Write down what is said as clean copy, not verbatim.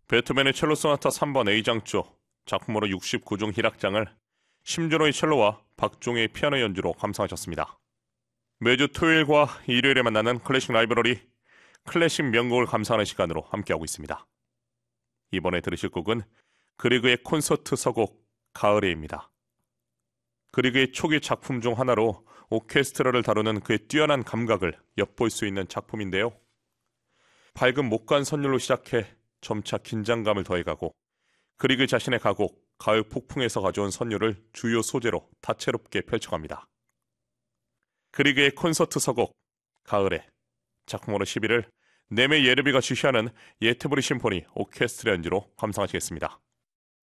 베토벤의 첼로 소나타 3번 A장조 작품으로 69중 희락장을 심준호의 첼로와 박종의 피아노 연주로 감상하셨습니다. 매주 토요일과 일요일에 만나는 클래식 라이브러리 클래식 명곡을 감상하는 시간으로 함께하고 있습니다. 이번에 들으실 곡은 그리그의 콘서트 서곡 가을에입니다. 그리그의 초기 작품 중 하나로 오케스트라를 다루는 그의 뛰어난 감각을 엿볼 수 있는 작품인데요. 밝은 목관 선율로 시작해 점차 긴장감을 더해가고 그리그 자신의 가곡 가을 폭풍에서 가져온 선율을 주요 소재로 다채롭게 펼쳐갑니다. 그리그의 콘서트 서곡 가을에 작품으로 11을 네메 예르비가 주시하는 예테보리 심포니 오케스트라 연주로 감상하시겠습니다.